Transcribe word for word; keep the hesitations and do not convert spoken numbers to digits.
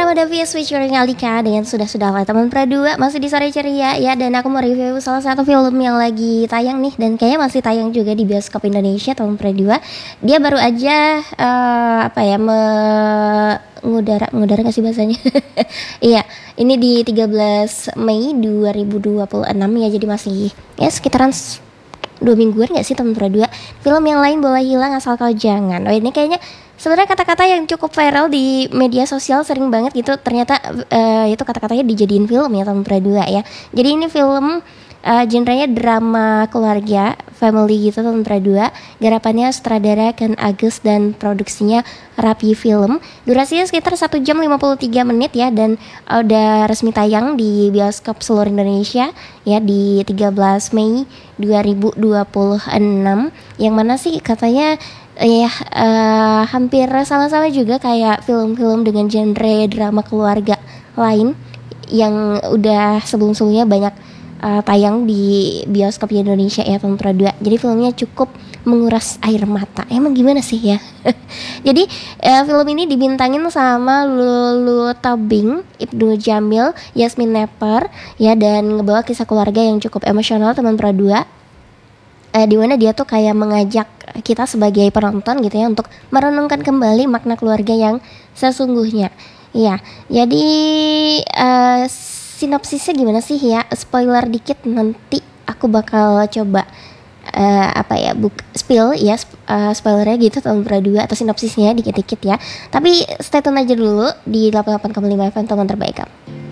bersama Davies featuring Alika dengan Sudah-Sudah lah teman Pradua. Masih di sore ceria ya. Dan aku mau review salah satu film yang lagi tayang nih. Dan kayaknya masih tayang juga di bioskop Indonesia teman Pradua. Dia baru aja uh, Apa ya Mengudara Mengudara gak sih bahasanya? Iya, ini di tiga belas Mei dua ribu dua puluh enam ya. Jadi masih ya sekitaran dua mingguan gak sih teman Pradua. Film yang lain boleh hilang asal kau jangan. Oh ini kayaknya sebenarnya kata-kata yang cukup viral di media sosial sering banget gitu. Ternyata uh, itu kata-katanya dijadiin film ya teman Pradua ya. Jadi ini film uh, genrenya drama keluarga, family gitu teman Pradua. Garapannya sutradara Ken Agus dan produksinya Rapi Film. Durasinya sekitar satu jam lima puluh tiga menit ya. Dan uh, udah resmi tayang di bioskop seluruh Indonesia ya di tiga belas Mei dua ribu dua puluh enam. Yang mana sih katanya ya uh, hampir sama-sama juga kayak film-film dengan genre drama keluarga lain yang udah sebelum-sebelumnya banyak uh, tayang di bioskop di Indonesia ya teman Pradua. Jadi filmnya cukup menguras air mata. Emang gimana sih ya? Jadi uh, film ini dibintangin sama Lulu Tobing, Ibnu Jamil, Yasmin Nepper ya, dan ngebawa kisah keluarga yang cukup emosional teman Pradua. Uh, di mana dia tuh kayak mengajak kita sebagai penonton gitu ya untuk merenungkan kembali makna keluarga yang sesungguhnya. Iya, jadi uh, sinopsisnya gimana sih ya? Spoiler dikit, nanti aku bakal coba uh, apa ya, book spill ya, uh, spoilernya gitu teman Pradua atau sinopsisnya dikit-dikit ya. Tapi stay tune aja dulu di delapan puluh delapan koma lima F M teman terbaik.